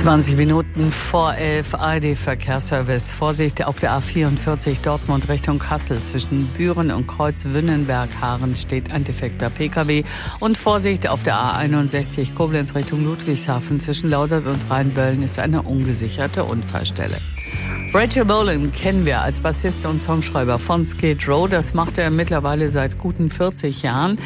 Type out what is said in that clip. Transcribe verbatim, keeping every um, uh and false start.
zwanzig Minuten vor elf, A R D-Verkehrsservice. Vorsicht auf der A vierundvierzig Dortmund Richtung Kassel. Zwischen Büren und Kreuz Wünnenberg-Haaren steht ein defekter P K W. Und Vorsicht auf der A einundsechzig Koblenz Richtung Ludwigshafen. Zwischen Lauders und Rheinböllen ist eine ungesicherte Unfallstelle. Rachel Bolan kennen wir als Bassist und Songschreiber von Skid Row. Das macht er mittlerweile seit guten vierzig Jahren.